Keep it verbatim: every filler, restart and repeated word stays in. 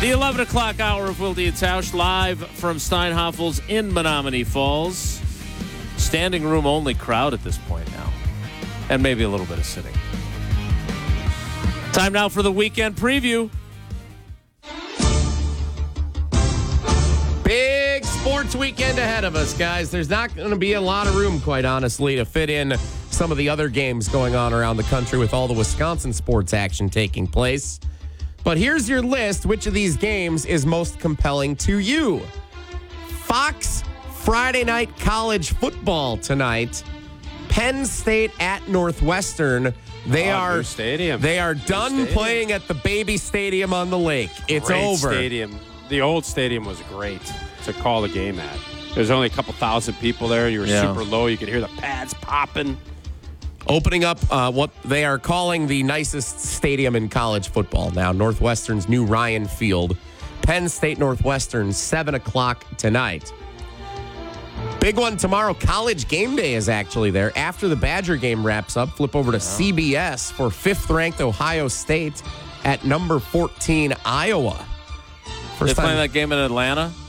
The eleven o'clock hour of Wilde and Tausch, live from Steinhoffel's in Menominee Falls. Standing room only crowd at this point now. And maybe a little bit of sitting. Time now for the weekend preview. Big sports weekend ahead of us, guys. There's not going to be a lot of room, quite honestly, to fit in some of the other games going on around the country with all the Wisconsin sports action taking place. But here's your list. Which of these games is most compelling to you? Fox Friday night college football tonight. Penn State at Northwestern. They oh, are new stadium. They are New done stadium. playing at the baby stadium on the lake. It's Great over. Stadium. The old stadium was great to call the game at. There's only a couple thousand people there. You were Yeah. super low. You could hear the pads popping. Opening up uh, what they are calling the nicest stadium in college football now, Northwestern's new Ryan Field. Penn State Northwestern, seven o'clock tonight. Big one tomorrow. College game day is actually there. After the Badger game wraps up, flip over to C B S for fifth-ranked Ohio State at number fourteen, Iowa. They First playing time. that game in Atlanta?